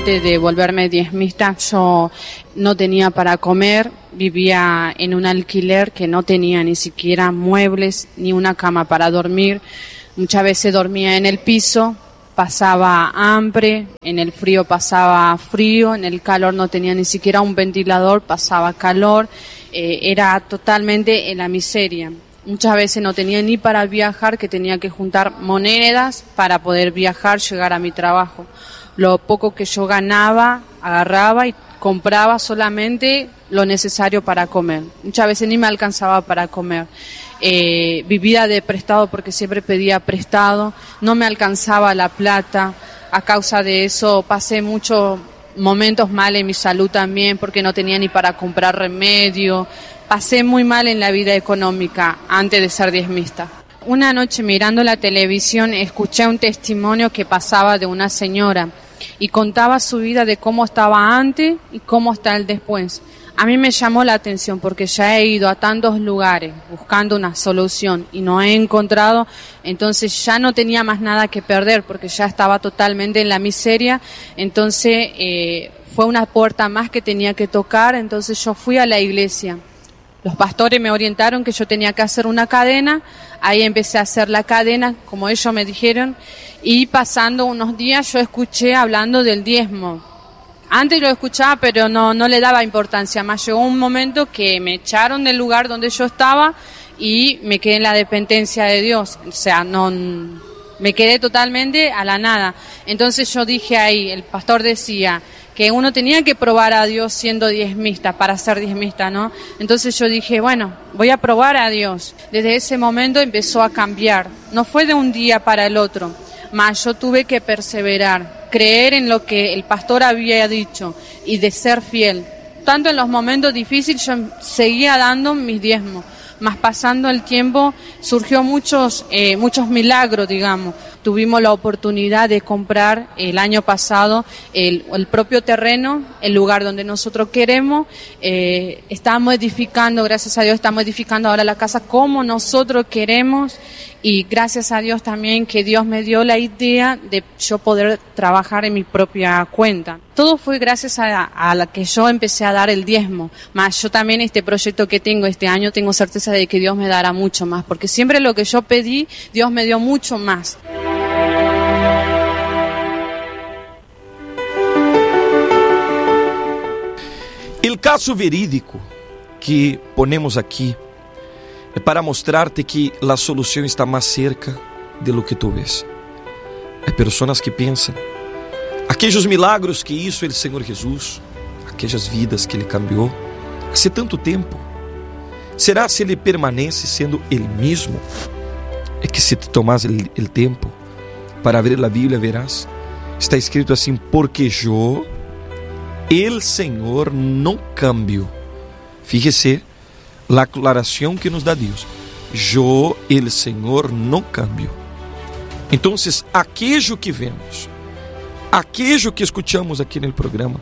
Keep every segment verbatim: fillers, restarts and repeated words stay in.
antes de volverme diezmista, yo no tenía para comer, vivía en un alquiler que no tenía ni siquiera muebles ni una cama para dormir. Muchas veces dormía en el piso, pasaba hambre, en el frío pasaba frío, en el calor no tenía ni siquiera un ventilador, pasaba calor, eh, era totalmente en la miseria. Muchas veces no tenía ni para viajar, que tenía que juntar monedas para poder viajar, llegar a mi trabajo. Lo poco que yo ganaba, agarraba y compraba solamente lo necesario para comer. Muchas veces ni me alcanzaba para comer. Eh, vivía de prestado porque siempre pedía prestado, no me alcanzaba la plata. A causa de eso pasé muchos momentos mal en mi salud también, porque no tenía ni para comprar remedio. Pasé muy mal en la vida económica antes de ser diezmista. Una noche mirando la televisión escuché un testimonio que pasaba de una señora y contaba su vida de cómo estaba antes y cómo está el después. A mí me llamó la atención porque ya he ido a tantos lugares buscando una solución y no he encontrado, entonces ya no tenía más nada que perder porque ya estaba totalmente en la miseria. Entonces eh, fue una puerta más que tenía que tocar, entonces yo fui a la iglesia. Los pastores me orientaron que yo tenía que hacer una cadena, ahí empecé a hacer la cadena, como ellos me dijeron, y pasando unos días yo escuché hablando del diezmo. Antes lo escuchaba, pero no, no le daba importancia, más llegó un momento que me echaron del lugar donde yo estaba y me quedé en la dependencia de Dios, o sea, no, me quedé totalmente a la nada. Entonces yo dije ahí, el pastor decía que uno tenía que probar a Dios siendo diezmista, para ser diezmista, ¿no? Entonces yo dije, bueno, voy a probar a Dios. Desde ese momento empezó a cambiar. No fue de un día para el otro, mas yo tuve que perseverar, creer en lo que el pastor había dicho y de ser fiel. Tanto en los momentos difíciles yo seguía dando mis diezmos, mas pasando el tiempo surgió muchos, eh, muchos milagros, digamos. Tuvimos la oportunidad de comprar el año pasado el, el propio terreno, el lugar donde nosotros queremos. Eh, estamos edificando, gracias a Dios, estamos edificando ahora la casa como nosotros queremos. Y gracias a Dios también que Dios me dio la idea de yo poder trabajar en mi propia cuenta. Todo fue gracias a, a la que yo empecé a dar el diezmo. Más yo también este proyecto que tengo este año tengo certeza de que Dios me dará mucho más. Porque siempre lo que yo pedí, Dios me dio mucho más. El caso verídico que ponemos aqui é para mostrar-te que a solução está mais cerca de lo que tu ves. Há pessoas que pensam, aqueles milagros que hizo o Senhor Jesus, aquelas vidas que Ele cambiou, há tanto tempo, será se Ele permanece sendo Ele mesmo? É que se te tomas o tempo para abrir a Bíblia, verás, está escrito assim, porque eu, el Senhor, não cambio. Fíjese a aclaração que nos dá Deus. Eu, el Senhor, não cambio. Então, aquilo que vemos, aquilo que escuchamos aqui no programa,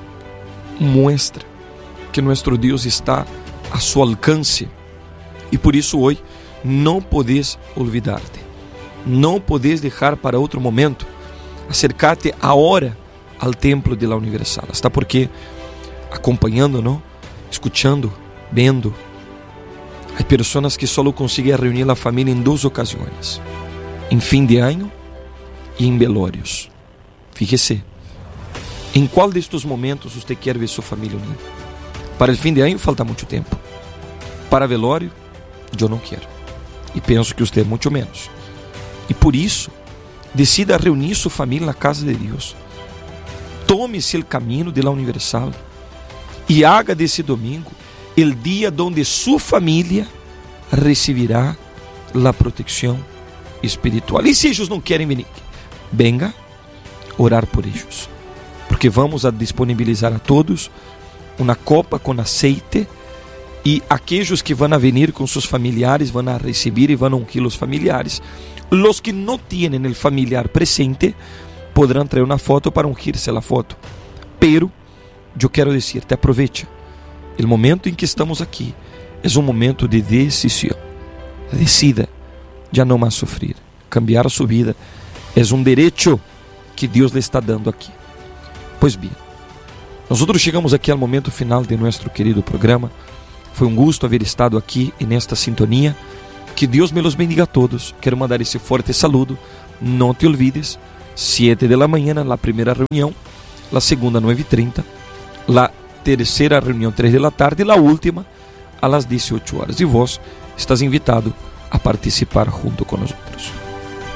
mostra que nosso Deus está a seu alcance. E por isso hoje não podes olvidar-te. Não podes deixar para outro momento. Acercar-te agora ao templo de la Universal. Hasta porque, acompanhando, não? Escuchando, vendo, há pessoas que só conseguem reunir a família em duas ocasiões, em fim de ano e em velórios. Fíjese, em qual destes momentos você quer ver sua família unida? Para o fim de ano falta muito tempo. Para velório, eu não quero. E penso que você é muito menos. E por isso, decida reunir sua família na casa de Deus. Tome-se o caminho de la Universal e haga desse domingo o dia onde sua família receberá a proteção espiritual. E se eles não querem vir, venga orar por eles, porque vamos a disponibilizar a todos uma copa com aceite e aqueles que vão a venir com seus familiares vão a receber e vão a ungir os familiares. Os que não têm o familiar presente poderão trazer uma foto para ungir-se a foto. Pero eu quero dizer-te, aproveita. O momento em que estamos aqui é um momento de decisão. Decida já não mais sofrer. Cambiar a sua vida é um direito que Deus lhe está dando aqui. Pois bem, nós chegamos aqui ao momento final de nosso querido programa. Foi um gosto haver estado aqui nesta sintonia. Que Deus me los bendiga a todos. Quero mandar esse forte saludo. Não te olvides, sete da manhã na primeira reunião, a segunda nove e trinta, a terceira reunião três da tarde e a última a las dezoito horas. E vós estás invitado a participar junto com nós.